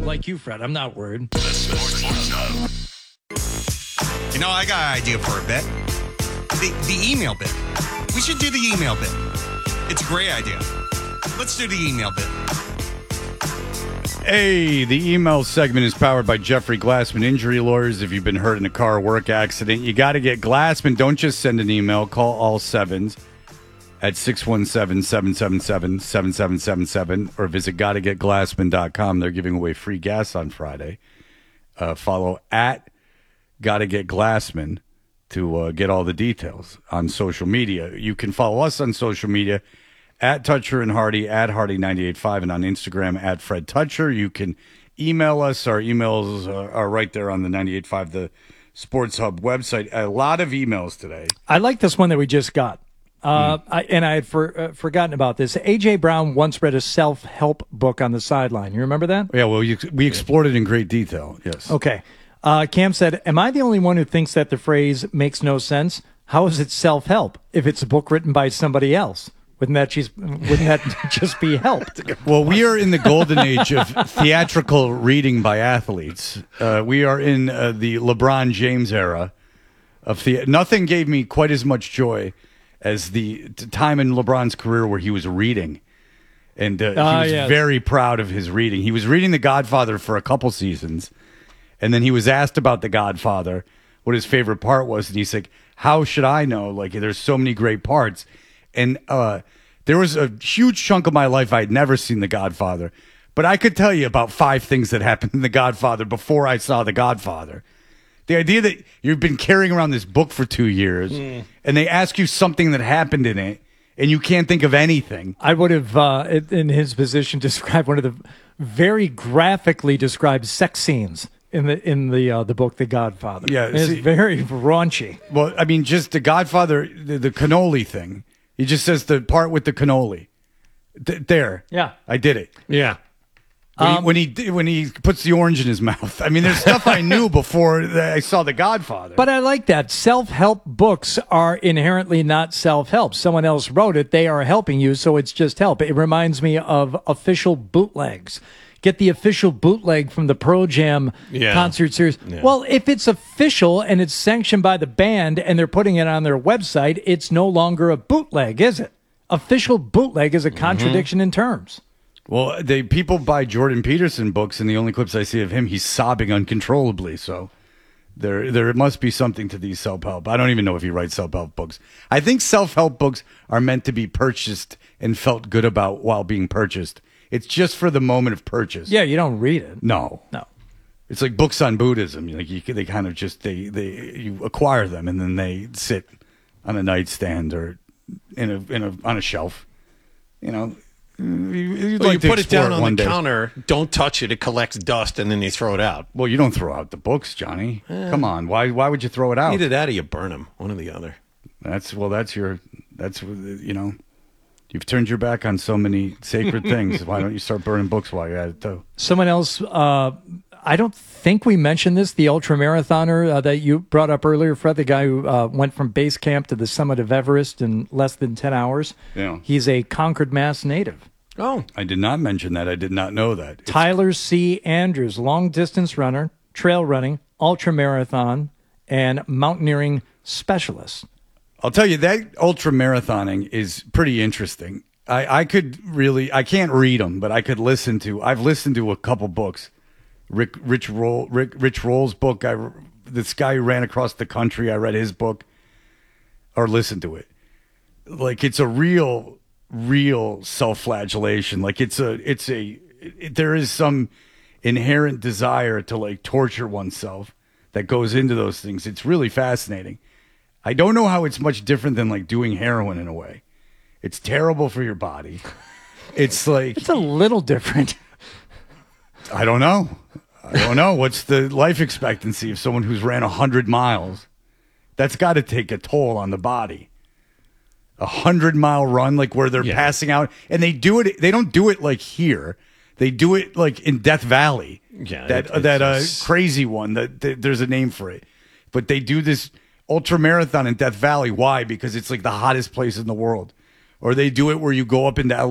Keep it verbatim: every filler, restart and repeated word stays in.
like you, Fred. I'm not worried. The Sports Hub. You know, I got an idea for a bit. The, the email bit. We should do the email bit. It's a great idea. Let's do the email bit. Hey, the email segment is powered by Jeffrey Glassman Injury Lawyers. If you've been hurt in a car or work accident, you got to get Glassman. Don't just send an email. Call all sevens at six one seven, seven seven seven, seven seven seven seven or visit gotta get glassman dot com. They're giving away free gas on Friday. Uh, follow at Gotta Get Glassman to uh, get all the details on social media. You can follow us on social media at Toucher and Hardy, at Hardy nine eight five, and on Instagram at Fred Toucher. You can email us. Our emails are, are right there on the ninety-eight point five, the Sports Hub website. A lot of emails today. I like this one that we just got. Uh, mm. I, and I had for, uh, forgotten about this. A J. Brown once read a self-help book on the sideline. You remember that? Yeah, well, you, we explored it in great detail, yes. Okay. Uh, Cam said, am I the only one who thinks that the phrase makes no sense? How is it self-help if it's a book written by somebody else? Wouldn't that just, wouldn't that just be helped? Well, we are in the golden age of theatrical reading by athletes. Uh, we are in uh, the LeBron James era of the. Nothing gave me quite as much joy as the time in LeBron's career where he was reading. And uh, he uh, was yes. very proud of his reading. He was reading The Godfather for a couple seasons. And then he was asked about The Godfather, what his favorite part was. And he's like, how should I know? Like, there's so many great parts. And uh, there was a huge chunk of my life I'd never seen The Godfather. But I could tell you about five things that happened in The Godfather before I saw The Godfather. The idea that you've been carrying around this book for two years mm. and they ask you something that happened in it and you can't think of anything. I would have, uh, in his position, described one of the very graphically described sex scenes in the in the uh, the book The Godfather. Yeah, it's see, very raunchy. Well, I mean, just The Godfather, the, the cannoli thing. He just says the part with the cannoli. Th- there. Yeah. I did it. Yeah. When, Um, he, when he when he puts the orange in his mouth. I mean, there's stuff I knew before I saw The Godfather. But I like that. Self-help books are inherently not self-help. Someone else wrote it. They are helping you, so it's just help. It reminds me of official bootlegs. Get the official bootleg from the Pearl Jam yeah. concert series. Yeah. Well, if it's official and it's sanctioned by the band and they're putting it on their website, it's no longer a bootleg, is it? Official bootleg is a contradiction mm-hmm. in terms. Well, they people buy Jordan Peterson books, and the only clips I see of him, he's sobbing uncontrollably. So there, there must be something to these self-help. I don't even know if he writes self-help books. I think self-help books are meant to be purchased and felt good about while being purchased. It's just for the moment of purchase. Yeah, you don't read it. No, no. It's like books on Buddhism. Like you, they kind of just they they you acquire them and then they sit on a nightstand or in a in a on a shelf. You know. You'd well, like you to put it down it on the day. counter, don't touch it, it collects dust, and then you throw it out. Well, you don't throw out the books, Johnny. Eh. Come on. Why Why would you throw it out? Either that or you burn them, one or the other. That's, well, that's your, that's, you know, you've turned your back on so many sacred things. Why don't you start burning books while you're at it, too? Someone else, uh, I don't think we mentioned this, the ultramarathoner uh, that you brought up earlier, Fred, the guy who uh, went from base camp to the summit of Everest in less than ten hours. Yeah. He's a Concord, Mass native. Oh. I did not mention that. I did not know that. It's... Tyler C. Andrews, long-distance runner, trail running, ultramarathon, and mountaineering specialist. I'll tell you, that ultramarathoning is pretty interesting. I, I could really, I can't read them, but I could listen to, I've listened to a couple books. Rick, Rich Roll, Rick, Rich Roll's book. I, this guy who ran across the country. I read his book, or listened to it. Like it's a real, real self-flagellation. Like it's a, it's a, it, there is some inherent desire to like torture oneself that goes into those things. It's really fascinating. I don't know how it's much different than like doing heroin in a way. It's terrible for your body. It's like it's a little different. I don't know. I don't know. What's the life expectancy of someone who's ran one hundred miles? That's got to take a toll on the body. A one hundred mile run, like where they're yeah. passing out. And they do it. They don't do it like here. They do it like in Death Valley. Yeah, That, it, that uh, just... crazy one. That, that There's a name for it. But they do this ultra marathon in Death Valley. Why? Because it's like the hottest place in the world. Or they do it where you go up into L A